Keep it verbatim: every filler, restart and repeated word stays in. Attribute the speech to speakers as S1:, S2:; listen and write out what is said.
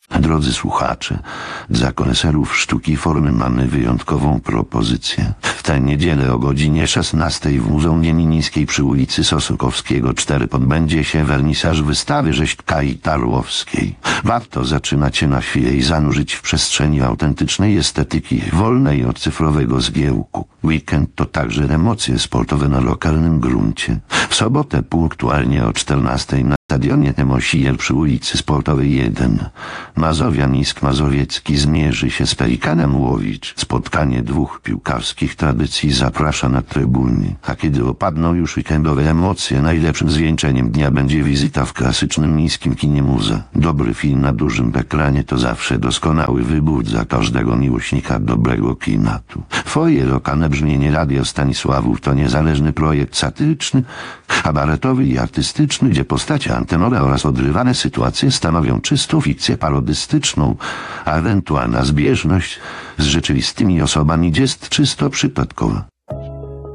S1: Drodzy słuchacze, dla koneserów sztuki formy mamy wyjątkową propozycję. W tę niedzielę o godzinie szesnastej w Muzeum Jenińskiej przy ulicy Sosokowskiego cztery odbędzie się wernisaż wystawy Rzeźkai Tarłowskiej. Warto zatrzymać się na chwilę i zanurzyć w przestrzeni autentycznej estetyki, wolnej od cyfrowego zgiełku. Weekend to także emocje sportowe na lokalnym gruncie. W sobotę punktualnie o czternastej na stadionie Temosiel przy ulicy Sportowej jeden Mazowian Isk Mazowiecki zmierzy się z Pelikanem Łowicz. Spotkanie dwóch piłkarskich tradycji zaprasza na trybuny. A kiedy opadną już weekendowe emocje, najlepszym zwieńczeniem dnia będzie wizyta w klasycznym miejskim kinie Muza. Dobry film na dużym ekranie to zawsze doskonały wybór dla każdego miłośnika dobrego klimatu. Foje lokalne brzmienie Radia Stanisławów to niezależny projekt satyryczny, kabaretowy i artystyczny, gdzie postacie antenowe oraz odrywane sytuacje stanowią czystą fikcję parodystyczną, a ewentualna zbieżność z rzeczywistymi osobami jest czysto przypadkowa.